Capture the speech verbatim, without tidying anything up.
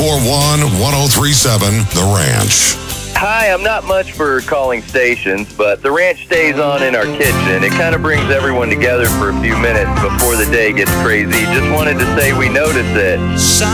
four one, one oh three seven, The Ranch. Hi, I'm not much for calling stations, but the ranch stays on in our kitchen. It kind of brings everyone together for a few minutes before the day gets crazy. Just wanted to say we noticed it.